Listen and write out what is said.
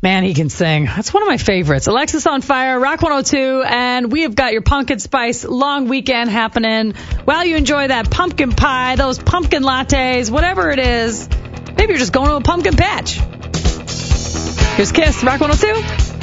Man, he can sing. That's one of my favorites. Alexis on Fire, Rock 102, and we have got your pumpkin spice long weekend happening. While you enjoy that pumpkin pie, those pumpkin lattes, whatever it is, maybe you're just going to a pumpkin patch. Here's Kiss, Rock 102.